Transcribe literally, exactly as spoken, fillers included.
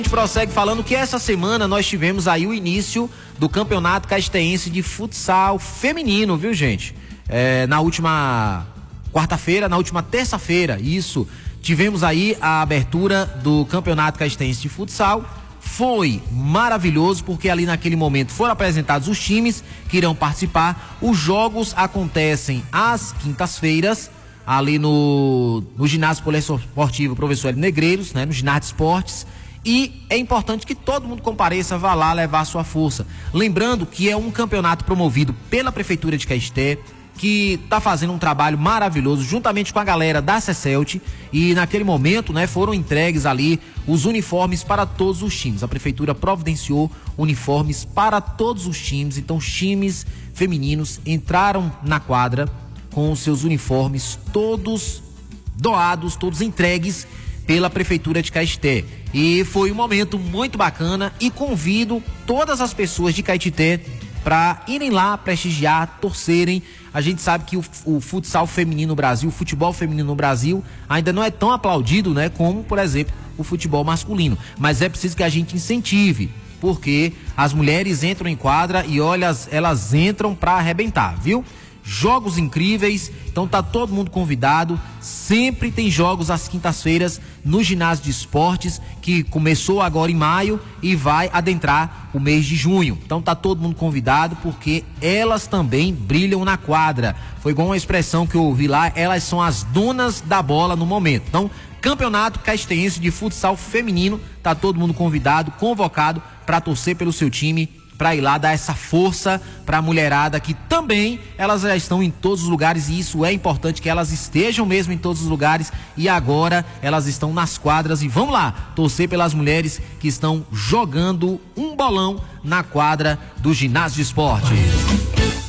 A gente prossegue falando que essa semana nós tivemos aí o início do Campeonato Caestense de Futsal Feminino, viu, gente? É, na última quarta-feira, na última terça-feira, isso, tivemos aí a abertura do Campeonato Caestense de Futsal. Foi maravilhoso porque ali naquele momento foram apresentados os times que irão participar. Os jogos acontecem às quintas-feiras, ali no, no ginásio poliesportivo Professor Hélio Negreiros, né, no ginásio de esportes. E é importante que todo mundo compareça, vá lá levar sua força. Lembrando que é um campeonato promovido pela Prefeitura de Caeté, que está fazendo um trabalho maravilhoso juntamente com a galera da CECELT, e naquele momento, né, foram entregues ali os uniformes para todos os times. A Prefeitura providenciou uniformes para todos os times, então os times femininos entraram na quadra com os seus uniformes todos doados, todos entregues pela Prefeitura de Caeté. E foi um momento muito bacana e convido todas as pessoas de Caeté para irem lá prestigiar, torcerem. A gente sabe que o, o futsal feminino no Brasil, o futebol feminino no Brasil ainda não é tão aplaudido, né, como, por exemplo, o futebol masculino. Mas é preciso que a gente incentive, porque as mulheres entram em quadra e olha, elas entram para arrebentar, viu? Jogos incríveis, então tá todo mundo convidado. Sempre tem jogos às quintas-feiras no ginásio de esportes, que começou agora em maio e vai adentrar o mês de junho. Então tá todo mundo convidado, porque elas também brilham na quadra. Foi igual uma expressão que eu ouvi lá, elas são as donas da bola no momento. Então, Campeonato Caestense de Futsal Feminino, tá todo mundo convidado, convocado para torcer pelo seu time, para ir lá dar essa força para a mulherada, que também elas já estão em todos os lugares, e isso é importante que elas estejam mesmo em todos os lugares, e agora elas estão nas quadras. E vamos lá torcer pelas mulheres que estão jogando um bolão na quadra do ginásio de esporte.